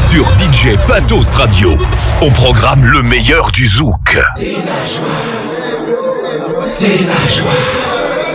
Sur DJ Patos Radio, on programme le meilleur du zouk. C'est la joie, c'est la joie.